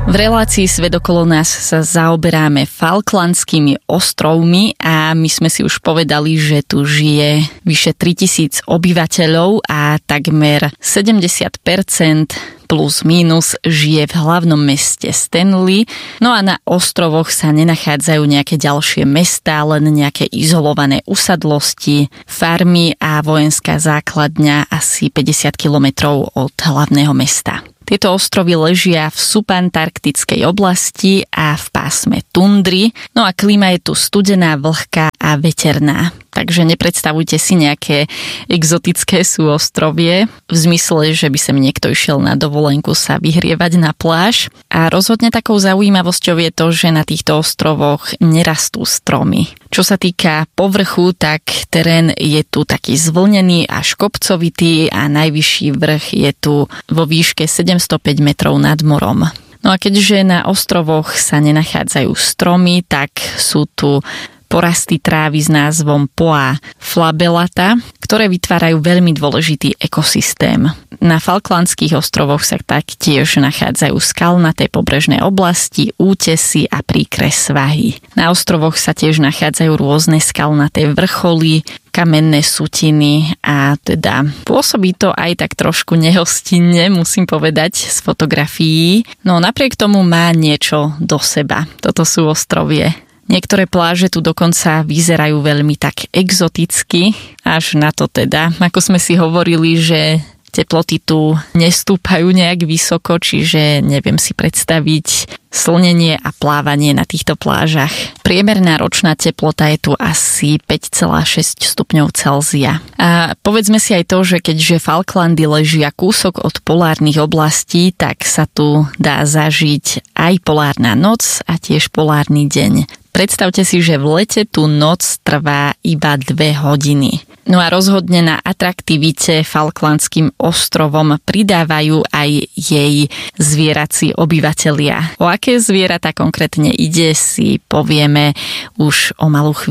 V relácii Svet okolo nás sa zaoberáme Falklandskými ostrovmi a my sme si už povedali, že tu žije vyše 3000 obyvateľov a takmer 70% plus mínus žije v hlavnom meste Stanley. No a na ostrovoch sa nenachádzajú nejaké ďalšie mestá, len nejaké izolované usadlosti, farmy a vojenská základňa asi 50 kilometrov od hlavného mesta. Tieto ostrovy ležia v subantarktickej oblasti a v pásme tundry, no a klíma je tu studená, vlhká a veterná. Takže nepredstavujte si nejaké exotické súostrovie v zmysle, že by sem niekto išiel na dovolenku sa vyhrievať na pláž. A rozhodne takou zaujímavosťou je to, že na týchto ostrovoch nerastú stromy. Čo sa týka povrchu, tak terén je tu taký zvlnený až kopcovitý a najvyšší vrch je tu vo výške 705 metrov nad morom. No a keďže na ostrovoch sa nenachádzajú stromy, tak sú tu porasty trávy s názvom Poa flabellata, ktoré vytvárajú veľmi dôležitý ekosystém. Na Falklandských ostrovoch sa taktiež nachádzajú skalnaté pobrežné oblasti, útesy a príkre svahy. Na ostrovoch sa tiež nachádzajú rôzne skalnaté vrcholy, kamenné sutiny a teda pôsobí to aj tak trošku nehostinne, musím povedať, z fotografií. No napriek tomu má niečo do seba. Toto sú ostrovie. Niektoré pláže tu dokonca vyzerajú veľmi tak exoticky, až na to teda, ako sme si hovorili, že teploty tu nestúpajú nejak vysoko, čiže neviem si predstaviť slnenie a plávanie na týchto plážach. Priemerná ročná teplota je tu asi 5,6 stupňov Celzia. A povedzme si aj to, že keďže Falklandy ležia kúsok od polárnych oblastí, tak sa tu dá zažiť aj polárna noc a tiež polárny deň. Predstavte si, že v lete tú noc trvá iba 2 hodiny. No a rozhodne na atraktivite Falklandským ostrovom pridávajú aj jej zvierací obyvatelia. O aké zvieratá konkrétne ide, si povieme už o malú chvíľu.